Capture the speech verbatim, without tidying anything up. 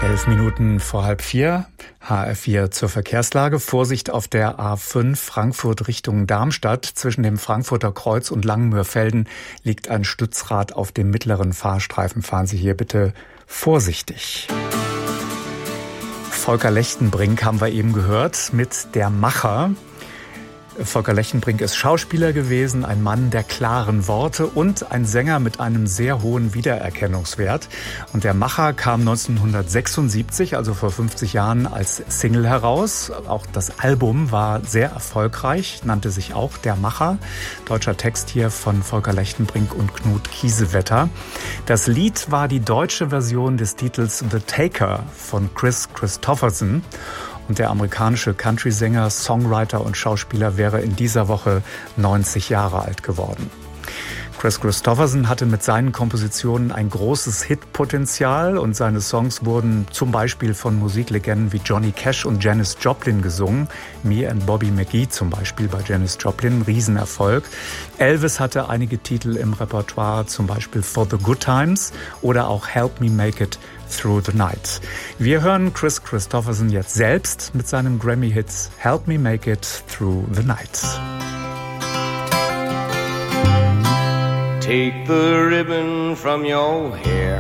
Elf Minuten vor halb vier, H R vier zur Verkehrslage. Vorsicht auf der A fünf Frankfurt Richtung Darmstadt. Zwischen dem Frankfurter Kreuz und Langenmürfelden liegt ein Stützrad auf dem mittleren Fahrstreifen. Fahren Sie hier bitte vorsichtig. Volker Lechtenbrink haben wir eben gehört mit Der Macher. Volker Lechtenbrink ist Schauspieler gewesen, ein Mann der klaren Worte und ein Sänger mit einem sehr hohen Wiedererkennungswert. Und Der Macher kam neunzehnhundertsechsundsiebzig, also vor fünfzig Jahren, als Single heraus. Auch das Album war sehr erfolgreich, nannte sich auch Der Macher. Deutscher Text hier von Volker Lechtenbrink und Knut Kiesewetter. Das Lied war die deutsche Version des Titels The Taker von Kris Kristofferson. Und der amerikanische Country-Sänger, Songwriter und Schauspieler wäre in dieser Woche neunzig Jahre alt geworden. Kris Kristofferson hatte mit seinen Kompositionen ein großes Hitpotenzial und seine Songs wurden zum Beispiel von Musiklegenden wie Johnny Cash und Janis Joplin gesungen. Me and Bobby McGee zum Beispiel bei Janis Joplin, Riesenerfolg. Elvis hatte einige Titel im Repertoire, zum Beispiel For the Good Times oder auch Help Me Make It Through the Night. Wir hören Kris Kristofferson jetzt selbst mit seinem Grammy-Hit Help Me Make It Through the Night. Take the ribbon from your hair,